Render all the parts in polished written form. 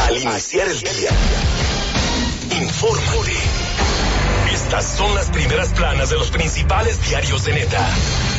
Al iniciar el día, infórmate. Estas son las primeras planas de los principales diarios de Neta.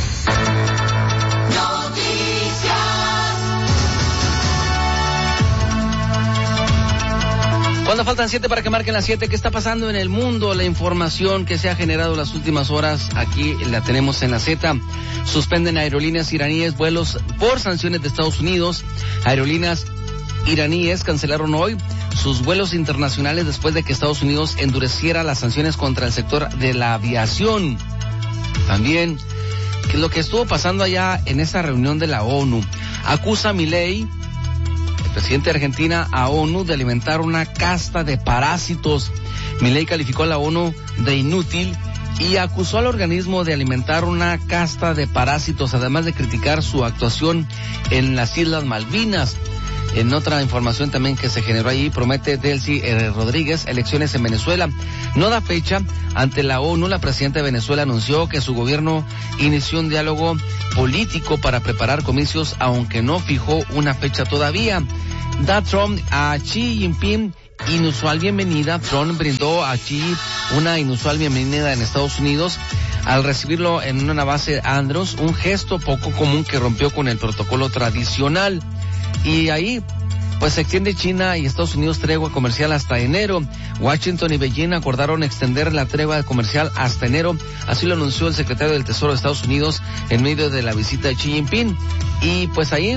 Cuando faltan 7 para que marquen las 7, ¿qué está pasando en el mundo? La información que se ha generado en las últimas horas, aquí la tenemos en la Z. Suspenden aerolíneas iraníes vuelos por sanciones de Estados Unidos. Aerolíneas iraníes cancelaron hoy sus vuelos internacionales después de que Estados Unidos endureciera las sanciones contra el sector de la aviación. También, lo que estuvo pasando allá en esa reunión de la ONU, acusa a Milei, el presidente de Argentina, a ONU de alimentar una casta de parásitos. Milei calificó a la ONU de inútil y acusó al organismo de alimentar una casta de parásitos, además de criticar su actuación en las Islas Malvinas. En otra información también que se generó allí, promete Delcy Rodríguez elecciones en Venezuela. No da fecha. Ante la ONU, la presidenta de Venezuela anunció que su gobierno inició un diálogo político para preparar comicios, aunque no fijó una fecha todavía. Da Trump a Xi Jinping inusual bienvenida. Trump brindó a Xi una inusual bienvenida en Estados Unidos al recibirlo en una base Andrews, un gesto poco común que rompió con el protocolo tradicional. Y ahí, pues se extiende China y Estados Unidos tregua comercial hasta enero. Washington y Beijing acordaron extender la tregua comercial hasta enero. Así lo anunció el secretario del Tesoro de Estados Unidos en medio de la visita de Xi Jinping. Y pues ahí,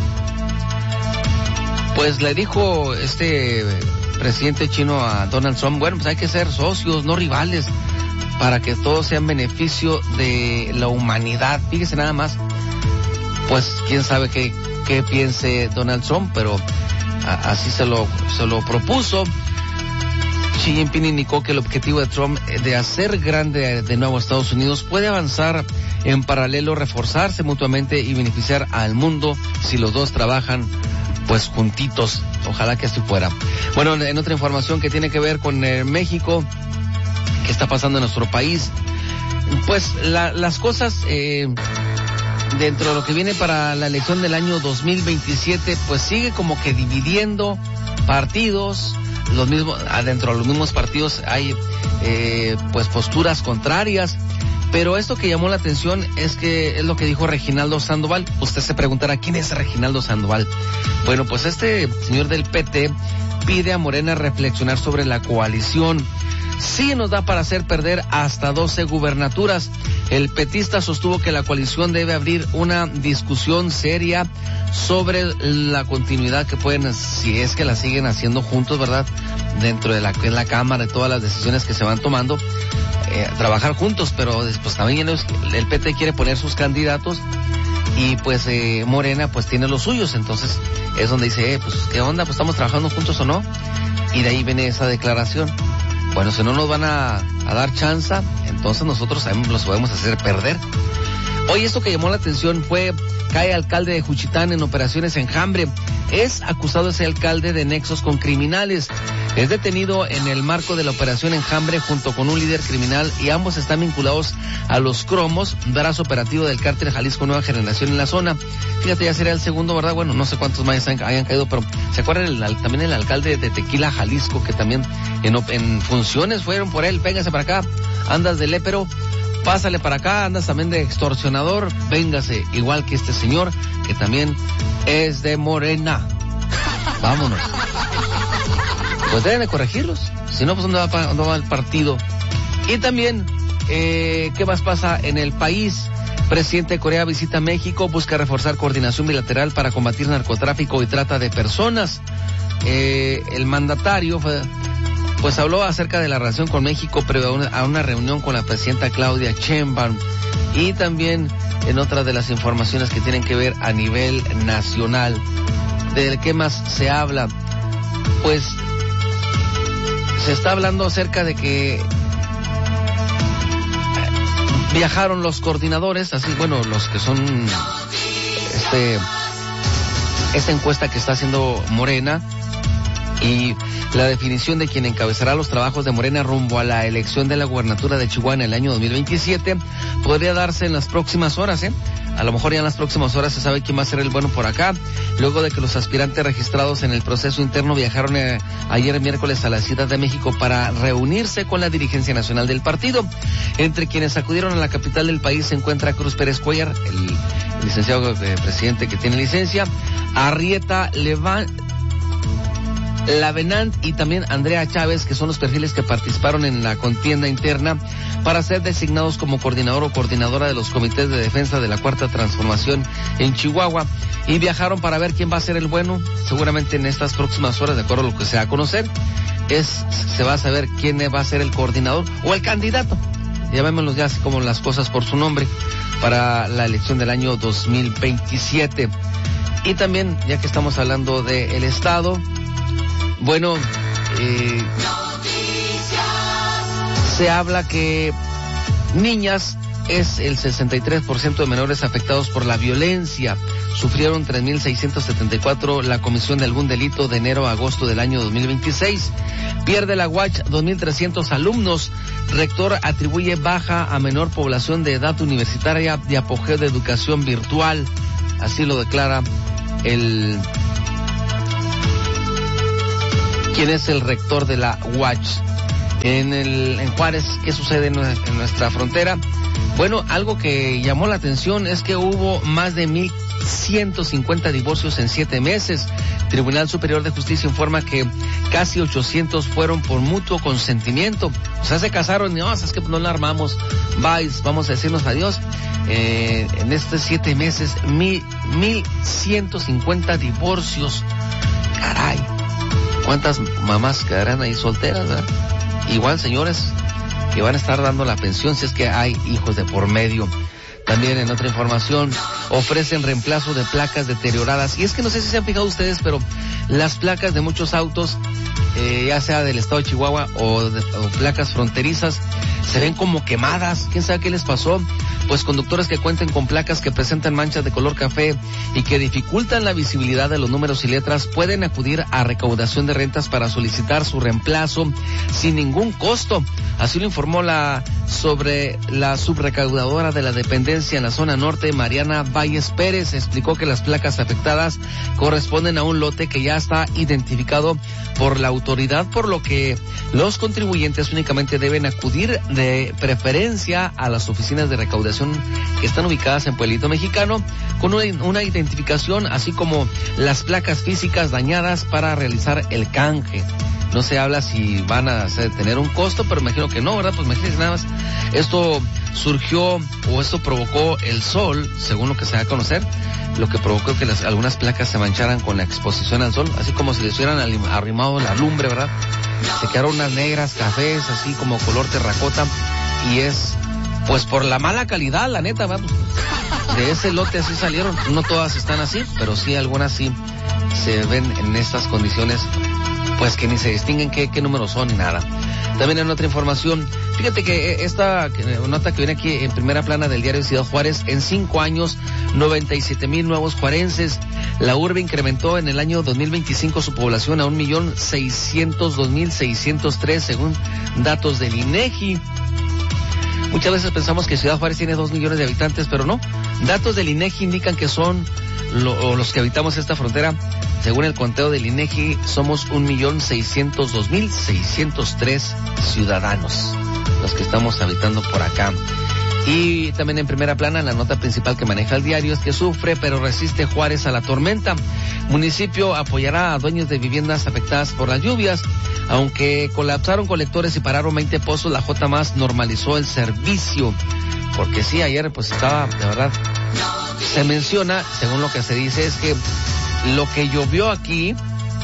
pues le dijo este presidente chino a Donald Trump, bueno, pues hay que ser socios, no rivales, para que todos sean beneficio de la humanidad. Fíjese nada más, pues quién sabe qué piense Donald Trump, pero así se lo propuso. Xi Jinping indicó que el objetivo de Trump de hacer grande de nuevo a Estados Unidos puede avanzar en paralelo, reforzarse mutuamente y beneficiar al mundo si los dos trabajan pues juntitos. Ojalá que así fuera. Bueno, en otra información que tiene que ver con México, ¿qué está pasando en nuestro país? Pues las cosas dentro de lo que viene para la elección del año 2027, pues sigue como que dividiendo partidos. Los mismos, adentro de los mismos partidos hay pues posturas contrarias, pero esto que llamó la atención es que es lo que dijo Reginaldo Sandoval. Usted se preguntará, ¿quién es Reginaldo Sandoval? Bueno, pues este señor del PT pide a Morena reflexionar sobre la coalición. Sí nos da para hacer perder hasta 12 gubernaturas. El petista sostuvo que la coalición debe abrir una discusión seria sobre la continuidad que pueden, si es que la siguen haciendo juntos, ¿verdad? Dentro de la Cámara, de todas las decisiones que se van tomando, trabajar juntos, pero pues también el PT quiere poner sus candidatos y pues Morena pues tiene los suyos. Entonces es donde dice, pues ¿qué onda? Pues estamos trabajando juntos o no. Y de ahí viene esa declaración. Bueno, si no nos van a dar chance, entonces nosotros los podemos hacer perder. Hoy esto que llamó la atención fue, cae alcalde de Juchitán en operaciones Enjambre. Es acusado ese alcalde de nexos con criminales. Es detenido en el marco de la operación Enjambre junto con un líder criminal y ambos están vinculados a los Cromos, brazo operativo del cártel Jalisco Nueva Generación en la zona. Fíjate, ya sería el segundo, ¿verdad? Bueno, no sé cuántos más hayan caído, pero ¿se acuerdan también el alcalde de Tequila, Jalisco, que también en funciones fueron por él? Véngase para acá, andas de lépero, pásale para acá, andas también de extorsionador, véngase, igual que este señor, que también es de Morena. Vámonos. Pues deben de corregirlos, si no, pues ¿dónde va el partido? Y también, ¿qué más pasa en el país? Presidente de Corea visita México, busca reforzar coordinación bilateral para combatir narcotráfico y trata de personas. El mandatario pues habló acerca de la relación con México previo a una reunión con la presidenta Claudia Sheinbaum. Y también en otra de las informaciones que tienen que ver a nivel nacional. ¿De qué más se habla? Pues se está hablando acerca de que viajaron los coordinadores, así, bueno, los que son esta encuesta que está haciendo Morena y la definición de quien encabezará los trabajos de Morena rumbo a la elección de la gubernatura de Chihuahua en el año 2027 podría darse en las próximas horas, A lo mejor ya en las próximas horas se sabe quién va a ser el bueno por acá, luego de que los aspirantes registrados en el proceso interno viajaron ayer miércoles a la Ciudad de México para reunirse con la dirigencia nacional del partido. Entre quienes acudieron a la capital del país se encuentra Cruz Pérez Cuellar, el licenciado presidente que tiene licencia, Arrieta Lavenant y también Andrea Chávez, que son los perfiles que participaron en la contienda interna para ser designados como coordinador o coordinadora de los comités de defensa de la Cuarta Transformación en Chihuahua, y viajaron para ver quién va a ser el bueno. Seguramente en estas próximas horas, de acuerdo a lo que se va a conocer, se va a saber quién va a ser el coordinador o el candidato, llamémoslos ya así como las cosas por su nombre, para la elección del año 2027. Y también, ya que estamos hablando del Estado, bueno, se habla que niñas es el 63% de menores afectados por la violencia. Sufrieron 3.674 la comisión de algún delito de enero a agosto del año 2026. Pierde la UACH 2.300 alumnos. Rector atribuye baja a menor población de edad universitaria y apogeo de educación virtual. Así lo declara ¿quién es el rector de la UACH? En Juárez, ¿qué sucede en nuestra frontera? Bueno, algo que llamó la atención es que hubo más de 1,150 divorcios en 7 meses. Tribunal Superior de Justicia informa que casi 800 fueron por mutuo consentimiento. O sea, se casaron y no, es que no la armamos, vamos a decirnos adiós. En estos 7 meses, 1,150 divorcios. Caray, ¿cuántas mamás quedarán ahí solteras, verdad? Igual, señores, que van a estar dando la pensión si es que hay hijos de por medio. También en otra información, ofrecen reemplazo de placas deterioradas. Y es que no sé si se han fijado ustedes, pero las placas de muchos autos, ya sea del estado de Chihuahua o placas fronterizas, se ven como quemadas. ¿Quién sabe qué les pasó? Pues conductores que cuenten con placas que presentan manchas de color café y que dificultan la visibilidad de los números y letras pueden acudir a recaudación de rentas para solicitar su reemplazo sin ningún costo. Así lo informó sobre la subrecaudadora de la dependencia en la zona norte, Mariana Valles Pérez. Explicó que las placas afectadas corresponden a un lote que ya está identificado por la autoridad, por lo que los contribuyentes únicamente deben acudir de preferencia a las oficinas de recaudación que están ubicadas en Pueblito Mexicano con una identificación, así como las placas físicas dañadas para realizar el canje. No se habla si van a tener un costo, pero imagino que no, ¿verdad? Pues imagínense nada más. Esto surgió o esto provocó el sol, según lo que se da a conocer, lo que provocó que algunas placas se mancharan con la exposición al sol, así como si les hubieran arrimado la lumbre, ¿verdad? Se quedaron unas negras, cafés, así como color terracota, y es pues por la mala calidad, la neta, ¿verdad? De ese lote así salieron. No todas están así, pero sí algunas sí se ven en estas condiciones, pues que ni se distinguen qué números son ni nada. También en otra información, fíjate que esta nota que viene aquí en primera plana del diario Ciudad Juárez: en 5 años, 97,000 nuevos juarenses. La urbe incrementó en el año 2025 su población a 1,602,603 según datos del INEGI. Muchas veces pensamos que Ciudad Juárez tiene 2 millones de habitantes, pero no. Datos del INEGI indican que son los que habitamos esta frontera. Según el conteo del INEGI, somos 1,602,603 ciudadanos los que estamos habitando por acá. Y también en primera plana, la nota principal que maneja el diario es que sufre pero resiste Juárez a la tormenta. Municipio apoyará a dueños de viviendas afectadas por las lluvias. Aunque colapsaron colectores y pararon 20 pozos, la J+ normalizó el servicio. Porque sí, ayer pues estaba, de verdad, se menciona, según lo que se dice, es que lo que llovió aquí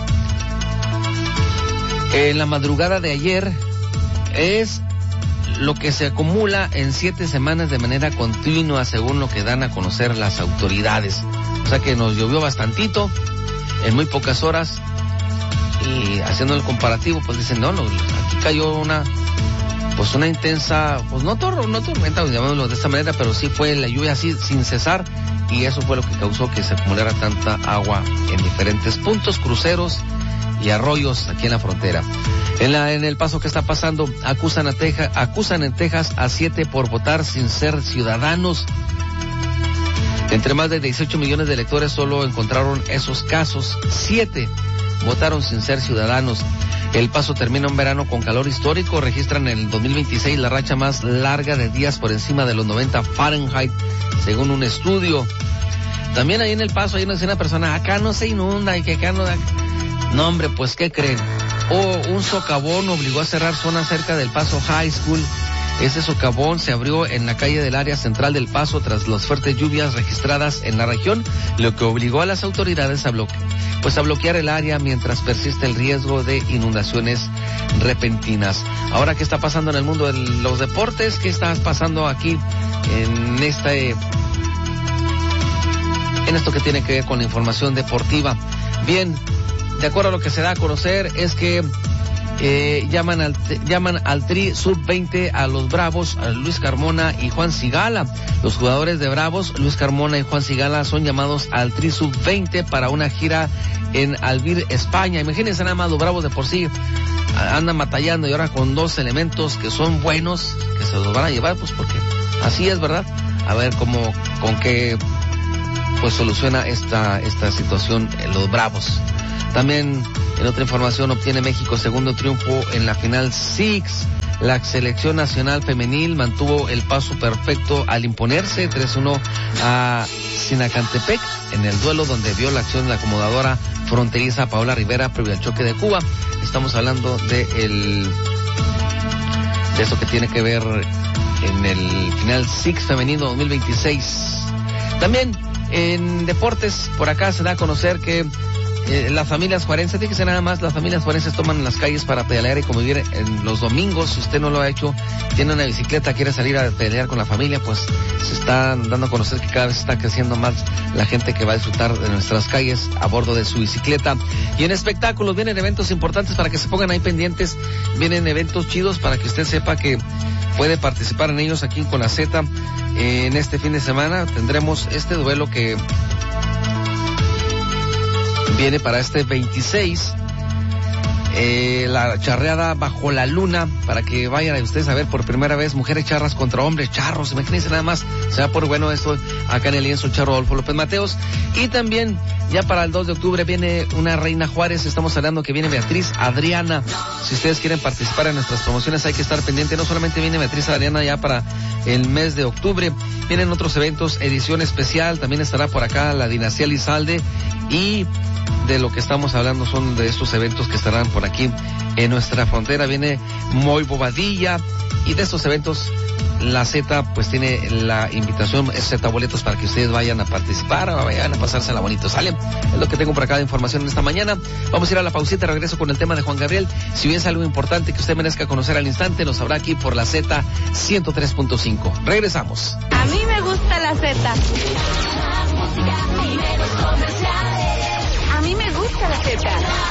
en la madrugada de ayer es lo que se acumula en 7 semanas de manera continua, según lo que dan a conocer las autoridades. O sea que nos llovió bastantito en muy pocas horas, y haciendo el comparativo, pues dicen, no, aquí cayó una intensa, pues no tormenta, llamémoslo de esta manera, pero sí fue la lluvia así sin cesar, y eso fue lo que causó que se acumulara tanta agua en diferentes puntos, cruceros y arroyos aquí en la frontera. En El Paso, ¿qué está pasando? Acusan en Texas a 7 por votar sin ser ciudadanos. Entre más de 18 millones de electores solo encontraron esos casos. 7 votaron sin ser ciudadanos. El Paso termina un verano con calor histórico. Registran en el 2026 la racha más larga de días por encima de los 90 Fahrenheit, según un estudio. También ahí en El Paso hay una persona, acá no se inunda y que acá no... No, hombre, pues, ¿qué creen? Un socavón obligó a cerrar zonas cerca del Paso High School. Ese socavón se abrió en la calle del área central del Paso tras las fuertes lluvias registradas en la región, lo que obligó a las autoridades a bloquear el área mientras persiste el riesgo de inundaciones repentinas. Ahora, ¿qué está pasando en el mundo de los deportes? ¿Qué está pasando aquí en esto que tiene que ver con la información deportiva? Bien, de acuerdo a lo que se da a conocer es que llaman al Tri Sub-20 a los Bravos, a Luis Carmona y Juan Sigala. Los jugadores de Bravos, Luis Carmona y Juan Sigala, son llamados al Tri Sub-20 para una gira en Albir, España. Imagínense nada más, los Bravos de por sí andan batallando y ahora con 2 elementos que son buenos, que se los van a llevar, pues porque así es, ¿verdad? A ver con qué pues soluciona esta situación los Bravos. También, en otra información, obtiene México segundo triunfo en la final Six. La selección nacional femenil mantuvo el paso perfecto al imponerse 3-1 a Sinacantepec en el duelo donde vio la acción de la acomodadora fronteriza Paola Rivera previo al choque de Cuba. Estamos hablando de eso que tiene que ver en el final Six femenino 2026. También en deportes, por acá se da a conocer que las familias juarenses, fíjese nada más, las familias juarenses toman las calles para pedalear y convivir en los domingos. Si usted no lo ha hecho, tiene una bicicleta, quiere salir a pedalear con la familia, pues se está dando a conocer que cada vez está creciendo más la gente que va a disfrutar de nuestras calles a bordo de su bicicleta. Y en espectáculos vienen eventos importantes para que se pongan ahí pendientes, vienen eventos chidos para que usted sepa que puede participar en ellos aquí con la Z. En este fin de semana tendremos este duelo que viene para este 26, la charreada Bajo la Luna, para que vayan ustedes a ver por primera vez mujeres charras contra hombres charros. Imagínense nada más, se va por bueno esto acá en el lienzo charro Adolfo López Mateos. Y también ya para el 2 de octubre viene una Reina Juárez, estamos hablando que viene Beatriz Adriana. Si ustedes quieren participar en nuestras promociones hay que estar pendiente, no solamente viene Beatriz Adriana ya para el mes de octubre, vienen otros eventos, edición especial, también estará por acá la Dinastía Lizalde, y de lo que estamos hablando son de estos eventos que estarán por aquí en nuestra frontera. Viene Moy Bobadilla, y de estos eventos la Z pues tiene la invitación, es Z boletos para que ustedes vayan a participar, vayan a pasársela bonito. ¿Sale? Es lo que tengo por acá de información en esta mañana. Vamos a ir a la pausita, regreso con el tema de Juan Gabriel. Si hubiese algo importante que usted merezca conocer al instante, nos habrá aquí por la Z 103.5. Regresamos. A mí me gusta la Z. A mí me gusta la Z.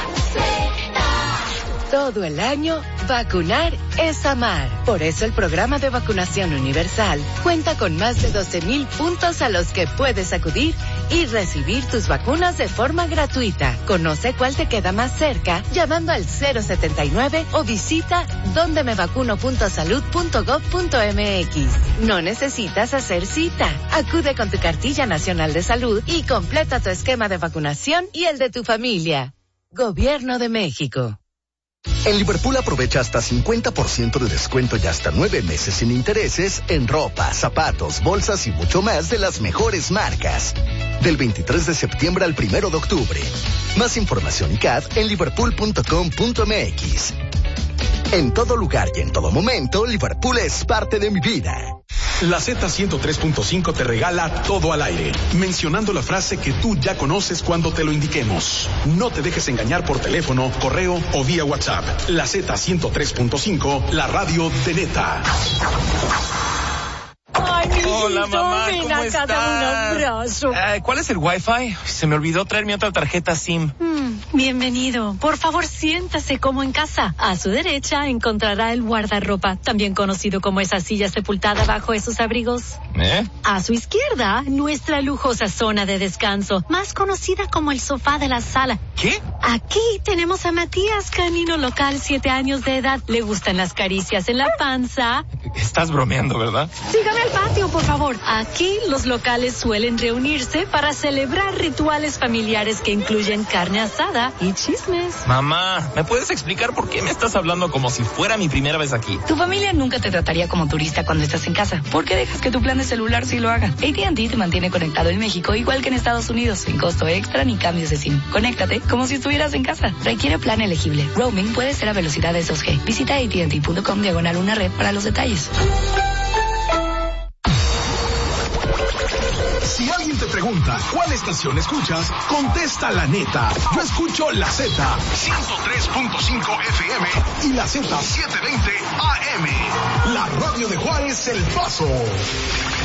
Todo el año, vacunar es amar. Por eso el programa de vacunación universal cuenta con más de 12,000 puntos a los que puedes acudir y recibir tus vacunas de forma gratuita. Conoce cuál te queda más cerca llamando al 079 o visita dondemevacuno.salud.gov.mx. No necesitas hacer cita. Acude con tu cartilla nacional de salud y completa tu esquema de vacunación y el de tu familia. Gobierno de México. En Liverpool aprovecha hasta 50% de descuento y hasta 9 meses sin intereses en ropa, zapatos, bolsas y mucho más de las mejores marcas. Del 23 de septiembre al 1 de octubre. Más información y CAD en liverpool.com.mx. En todo lugar y en todo momento, Liverpool es parte de mi vida. La Z103.5 te regala todo al aire, mencionando la frase que tú ya conoces cuando te lo indiquemos. No te dejes engañar por teléfono, correo o vía WhatsApp. La Z103.5, la radio de neta. Ay, mi Hola, hijito, mamá, ven ¿cómo acá, estás? dame un abrazo. ¿Cuál es el Wi-Fi? Se me olvidó traer mi otra tarjeta SIM. Bienvenido. Por favor, siéntase como en casa. A su derecha encontrará el guardarropa, también conocido como esa silla sepultada bajo esos abrigos. A su izquierda, nuestra lujosa zona de descanso, más conocida como el sofá de la sala. ¿Qué? Aquí tenemos a Matías, canino local, 7 años de edad. Le gustan las caricias en la panza Estás bromeando, ¿verdad? Sígame al patio, por favor. Aquí los locales suelen reunirse para celebrar rituales familiares que incluyen carne asada y chismes. Mamá, ¿me puedes explicar por qué me estás hablando como si fuera mi primera vez aquí? Tu familia nunca te trataría como turista cuando estás en casa. ¿Por qué dejas que tu plan de celular sí lo haga? AT&T te mantiene conectado en México igual que en Estados Unidos, sin costo extra ni cambios de SIM. Conéctate como si estuvieras en casa. Requiere plan elegible. Roaming puede ser a velocidades 2G. Visita AT&T.com/una red para los detalles. Si alguien te pregunta cuál estación escuchas, contesta la neta. Yo escucho la Z 103.5 FM y la Z 720 AM. La radio de Juárez, El Paso.